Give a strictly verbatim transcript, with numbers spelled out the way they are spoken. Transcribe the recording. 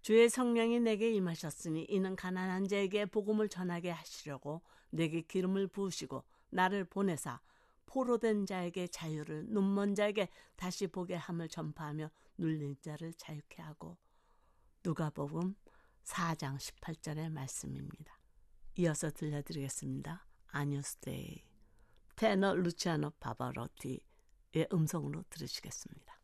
주의 성령이 내게 임하셨으니 이는 가난한 자에게 복음을 전하게 하시려고 내게 기름을 부으시고 나를 보내사 포로된 자에게 자유를, 눈먼 자에게 다시 보게 함을 전파하며 눌린 자를 자유케 하고. 누가복음 사 장 십팔 절의 말씀입니다. 이어서 들려드리겠습니다. 아뉴스 데이. 테너 루치아노 파바로티의 음성으로 들으시겠습니다.